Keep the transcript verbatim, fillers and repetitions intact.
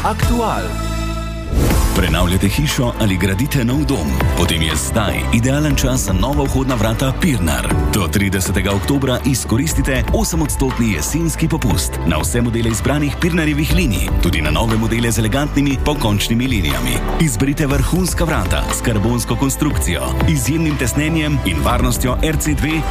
Aktual. Prenavljate hišo ali gradite nov dom? Potem je zdaj idealen čas za nova vhodna vrata Pirnar. Do tridesetega oktobra izkoristite osemodstotni jesenski popust na vse modele izbranih Pirnarjevih linij, tudi na nove modele z elegantnimi pokončnimi linijami. Izberite vrhunska vrata s karbonsko konstrukcijo, izjemnim tesnenjem in varnostjo R C dve